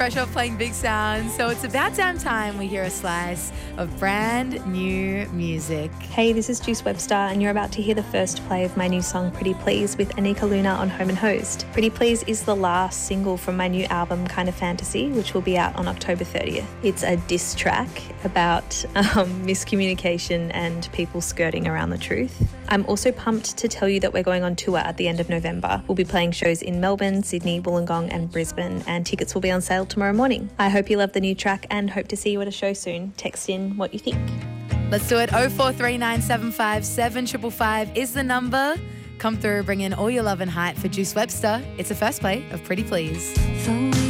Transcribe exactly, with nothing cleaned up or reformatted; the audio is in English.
fresh off playing Big Sound, so it's about damn time we hear a slice of brand new music. Hey, this is Juice Webster, and you're about to hear the first play of my new song Pretty Please with Anika Luna on Home and Host. Pretty Please is the last single from my new album Kind of Fantasy, which will be out on October thirtieth. It's a diss track about um, miscommunication and people skirting around the truth. I'm also pumped to tell you that we're going on tour at the end of November. We'll be playing shows in Melbourne, Sydney, Wollongong and Brisbane, and tickets will be on sale tomorrow morning. I hope you love the new track and hope to see you at a show soon. Text in what you think. Let's do it. oh four three nine seven five seven five five five is the number. Come through, bring in all your love and hype for Juice Webster. It's the first play of Pretty Please.